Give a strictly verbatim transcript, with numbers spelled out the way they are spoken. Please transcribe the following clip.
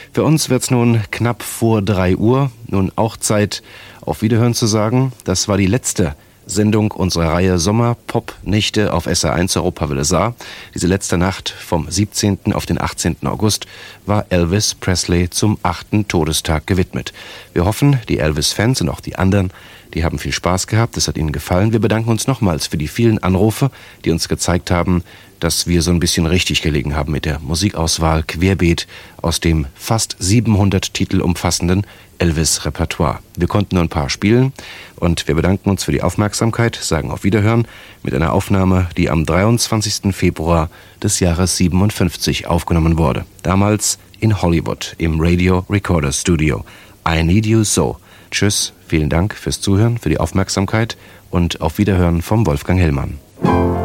Für uns wird's nun knapp vor drei Uhr. Nun auch Zeit, auf Wiederhören zu sagen. Das war die letzte Sendung unserer Reihe Sommer-Pop-Nächte auf S R eins Europawelle Saar. Diese letzte Nacht vom siebzehnten auf den achtzehnten August war Elvis Presley zum achten Todestag gewidmet. Wir hoffen, die Elvis-Fans und auch die anderen, die haben viel Spaß gehabt, es hat ihnen gefallen. Wir bedanken uns nochmals für die vielen Anrufe, die uns gezeigt haben, dass wir so ein bisschen richtig gelegen haben mit der Musikauswahl querbeet aus dem fast siebenhundert Titel umfassenden Elvis-Repertoire. Wir konnten nur ein paar spielen und wir bedanken uns für die Aufmerksamkeit, sagen auf Wiederhören mit einer Aufnahme, die am dreiundzwanzigsten Februar des Jahres siebenundfünfzig aufgenommen wurde. Damals in Hollywood im Radio Recorder Studio. I Need You So. Tschüss, vielen Dank fürs Zuhören, für die Aufmerksamkeit und auf Wiederhören vom Wolfgang Hellmann.